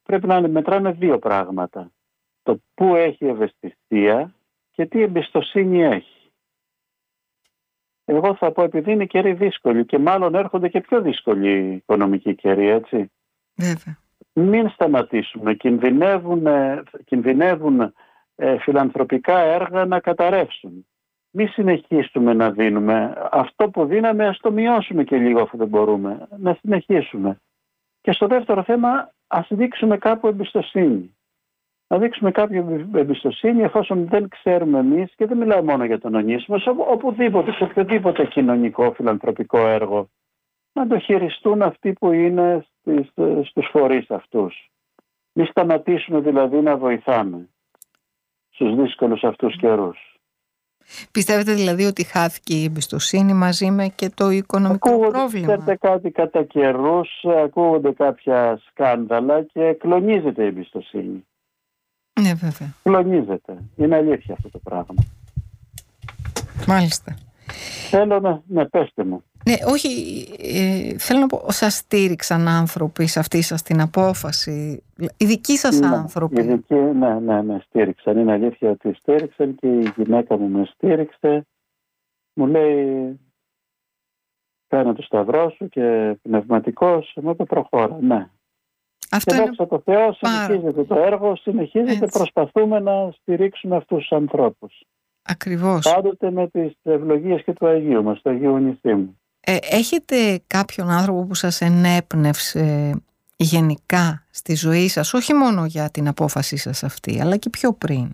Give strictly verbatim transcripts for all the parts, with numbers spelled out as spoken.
πρέπει να μετράνε δύο πράγματα. Το πού έχει ευαισθησία και τι εμπιστοσύνη έχει. Εγώ θα πω, επειδή είναι καιροί δύσκολοι και μάλλον έρχονται και πιο δύσκολοι οικονομικοί καιροί, έτσι. Βέβαια. Μην σταματήσουμε. Κινδυνεύουν, κινδυνεύουν ε, φιλανθρωπικά έργα να καταρρεύσουν. Μην συνεχίσουμε να δίνουμε. Αυτό που δίναμε ας το μειώσουμε και λίγο αφού δεν μπορούμε. Να συνεχίσουμε. Και στο δεύτερο θέμα ας δείξουμε κάπου εμπιστοσύνη. Να δείξουμε κάποια εμπιστοσύνη εφόσον δεν ξέρουμε εμείς, και δεν μιλάω μόνο για τον ονίσιμο, οπουδήποτε, σε οποιοδήποτε κοινωνικό φιλανθρωπικό έργο, να το χειριστούν αυτοί που είναι στις, στους φορείς αυτούς. Μην σταματήσουμε δηλαδή να βοηθάμε στους δύσκολους αυτούς καιρούς. Πιστεύετε δηλαδή ότι χάθηκε η εμπιστοσύνη μαζί με και το οικονομικό ακούγονται, πρόβλημα? Ακούγονται κάτι κατά καιρούς, ακούγονται κάποια σκάνδαλα και κλονίζεται η εμπιστοσύνη. Ναι, βέβαια. Κλονίζεται. Είναι αλήθεια αυτό το πράγμα. Μάλιστα. Θέλω να... Ναι, πέστε μου. Ναι, όχι, ε, θέλω να πω, σας στήριξαν άνθρωποι σε αυτή σας την απόφαση, οι δικοί σας ναι, άνθρωποι? Οι δικοί, ναι, ναι, ναι, στήριξαν. Είναι αλήθεια ότι στήριξαν και η γυναίκα μου με στήριξε. Μου λέει, κάνε το σταυρό σου και πνευματικός, μου είπε προχώρα, ναι. Αυτό και είναι... δόξα τω Θεώ, συνεχίζεται το έργο, συνεχίζεται, έτσι. Προσπαθούμε να στηρίξουμε αυτούς τους ανθρώπους. Ακριβώς. Πάντοτε με τις ευλογίες και του Αγίου μας, του Αγίου Νησίμου. Ε, έχετε κάποιον άνθρωπο που σας ενέπνευσε γενικά στη ζωή σας, όχι μόνο για την απόφασή σας αυτή, αλλά και πιο πριν?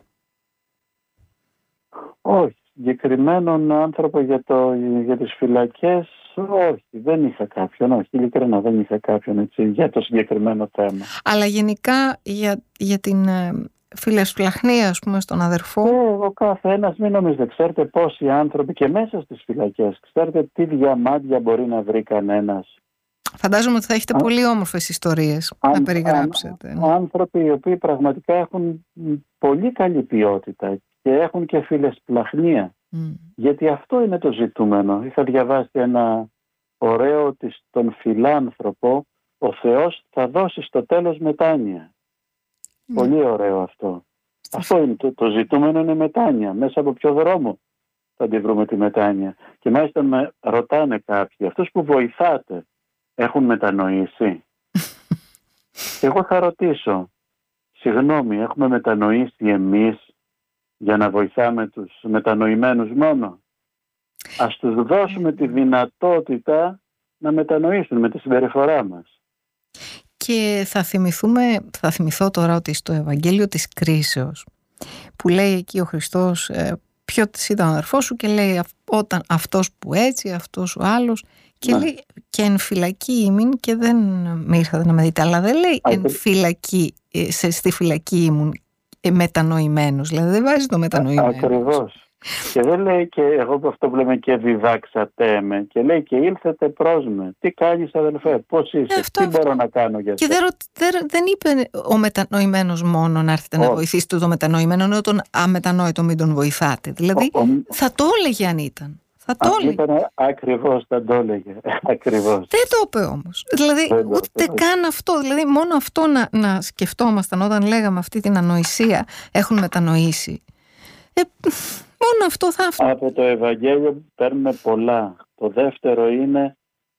Όχι, συγκεκριμένον άνθρωπο για, το, για τις φυλακές, όχι, δεν είχα κάποιον, όχι, ειλικρινά δεν είχα κάποιον έτσι, για το συγκεκριμένο θέμα. Αλλά γενικά για, για την ε, φιλεσπλαχνία, ας πούμε, στον αδερφό. Ε, ο κάθε ένας, μην νομίζετε, ξέρετε πόσοι άνθρωποι και μέσα στις φυλακές, ξέρετε τι διαμάντια μπορεί να βρει κανένας. Φαντάζομαι ότι θα έχετε Α, πολύ όμορφες ιστορίες αν, να περιγράψετε. Αν, ναι. Άνθρωποι οι οποίοι πραγματικά έχουν πολύ καλή ποιότητα και έχουν και φιλεσπλαχνία. Mm. Γιατί αυτό είναι το ζητούμενο. Είχα διαβάσει ένα ωραίο ότι στον φιλάνθρωπο ο Θεός θα δώσει στο τέλος μετάνοια. Mm. Πολύ ωραίο αυτό. Mm. Αυτό είναι το, το ζητούμενο, είναι μετάνοια. Μέσα από ποιο δρόμο θα τη βρούμε τη μετάνοια? Και μάλιστα με ρωτάνε κάποιοι, αυτούς που βοηθάτε έχουν μετανοήσει? Εγώ θα ρωτήσω, συγγνώμη, έχουμε μετανοήσει εμείς για να βοηθάμε τους μετανοημένους μόνο? Ας τους δώσουμε τη δυνατότητα να μετανοήσουν με τη συμπεριφορά μας. Και θα θυμηθούμε, θα θυμηθώ τώρα ότι στο Ευαγγέλιο της Κρίσεως, που λέει εκεί ο Χριστός ε, ποιος ήταν ο αδερφός σου, και λέει όταν αυτός που έτσι, αυτός ο άλλος, και ναι. λέει και εν φυλακή ήμουν και δεν με ήρθατε να με δείτε, αλλά δεν λέει εν φυλακή, σε, στη φυλακή ήμουν μετανοημένος, δηλαδή δεν βάζει το μετανοημένος. Ακριβώς. Και δεν λέει και εγώ που αυτό που λέμε και διδάξατε με, και λέει και ήλθετε προς με. Τι κάνεις αδελφέ, πώς είσαι, αυτό, τι αυτό. μπορώ να κάνω για και δεν, δεν, δεν είπε ο μετανοημένος μόνο να έρθετε oh. να βοηθήσετε το μετανοημένο, ενώ τον αμετανόητο μην τον βοηθάτε. Δηλαδή oh, oh. θα το έλεγε αν ήταν. Θα το έλεγε. Ακριβώς θα το έλεγε. Ακριβώς. Δεν το είπε όμως. Δηλαδή δεν ούτε το, καν αυτό. Δηλαδή μόνο αυτό να, να σκεφτόμασταν όταν λέγαμε αυτή την ανοησία, έχουν μετανοήσει. Ε, μόνο αυτό θα... Από το Ευαγγέλιο παίρνουμε πολλά. Το δεύτερο είναι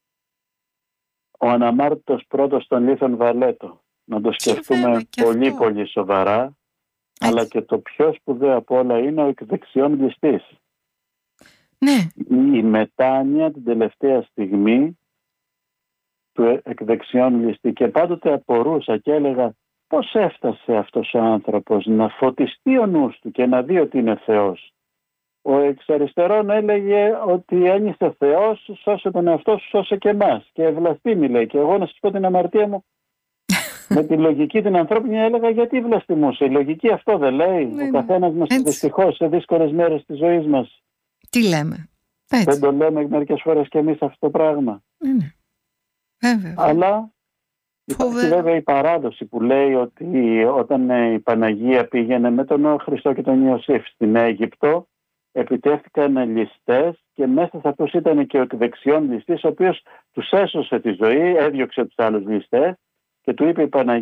ο αναμάρτητος πρώτος των λίθων Βαλέτο. Να το σκεφτούμε πολύ αυτό. πολύ σοβαρά. Έτσι. Αλλά και το πιο σπουδαίο από όλα είναι ο εκδεξιών ληστής. Ναι. Η μετάνοια την τελευταία στιγμή του εκδεξιών ληστή. Και πάντοτε απορούσα και έλεγα πώς έφτασε αυτός ο άνθρωπος να φωτιστεί ο νους του και να δει ότι είναι Θεός. Ο εξ αριστερών έλεγε ότι αν είσαι Θεός, σώσε τον εαυτό σου, σώσε και εμάς. Και ευλαστήμη λέει. Και εγώ να σας πω την αμαρτία μου, με τη λογική την ανθρώπινη έλεγα γιατί βλαστημούσε. Η λογική αυτό δεν λέει? Ναι, ο καθένας μας δυστυχώς σε δύσκολες μέρες της ζωής μας. Τι λέμε? Έτσι. Δεν το λέμε μερικές φορές και εμείς αυτό το πράγμα. Ναι. Βέβαια. Αλλά υπάρχει βέβαια η παράδοση που λέει ότι όταν η Παναγία πήγαινε με τον Χριστό και τον Ιωσήφ στην Αίγυπτο, επιτέθηκαν ληστές και μέσα σε αυτούς ήταν και ο εκδεξιών ληστής, ο οποίος τους έσωσε τη ζωή, έδιωξε τους άλλους ληστές και του είπε η Παναγία